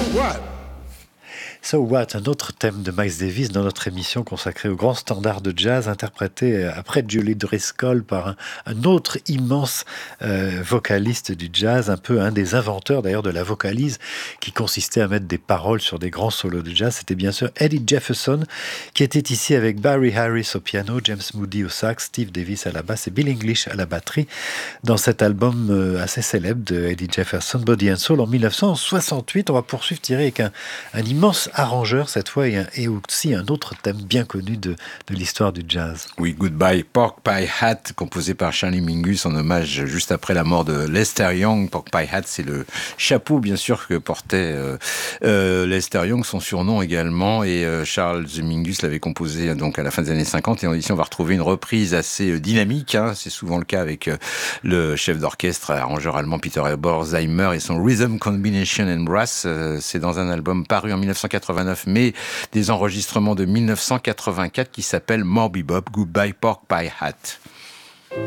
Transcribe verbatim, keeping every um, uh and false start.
what? So What, un autre thème de Miles Davis dans notre émission consacrée aux grands standards de jazz, interprété après Julie Driscoll par un, un autre immense euh, vocaliste du jazz, un peu un des inventeurs d'ailleurs de la vocalise, qui consistait à mettre des paroles sur des grands solos de jazz. C'était bien sûr Eddie Jefferson, qui était ici avec Barry Harris au piano, James Moody au sax, Steve Davis à la basse et Bill English à la batterie, dans cet album euh, assez célèbre de Eddie Jefferson, Body and Soul, en dix-neuf cent soixante-huit. On va poursuivre tiré avec un, un immense arrangeur cette fois et, un, et aussi un autre thème bien connu de, de l'histoire du jazz. Oui, Goodbye Pork Pie Hat, composé par Charlie Mingus en hommage juste après la mort de Lester Young. Pork Pie Hat, c'est le chapeau bien sûr que portait euh, euh, Lester Young, son surnom également, et euh, Charles Mingus l'avait composé donc à la fin des années cinquante, et ici on va retrouver une reprise assez dynamique, hein. C'est souvent le cas avec euh, le chef d'orchestre, arrangeur allemand Peter Borzheimer et son Rhythm Combination and Brass. Euh, c'est dans un album paru en dix-neuf cent quatre-vingt-neuf, mais des enregistrements de dix-neuf cent quatre-vingt-quatre qui s'appelle More Bebop, Goodbye Pork Pie Hat.